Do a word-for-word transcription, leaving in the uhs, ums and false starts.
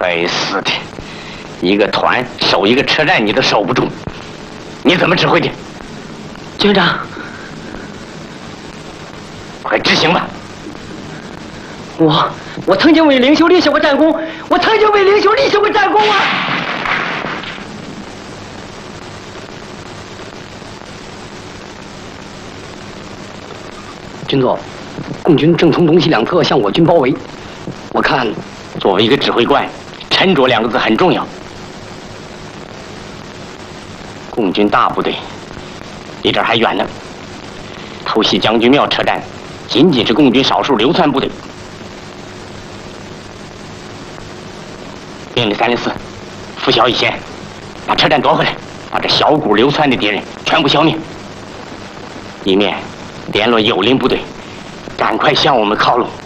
该死的，一个团守一个车站你都守不住，你怎么指挥的？ 军长， 快执行吧！ 我我曾经为领袖立下过战功，我曾经为领袖立下过战功啊！军座，共军正从东西两侧向我军包围，我看， 作为一个指挥官，沉着两个字很重要。共军大部队离这儿还远呢，偷袭将军庙车站，仅仅是共军少数流窜部队。命令三零四，拂晓以前，把车站夺回来，把这小股流窜的敌人全部消灭。一面联络友邻部队，赶快向我们靠拢。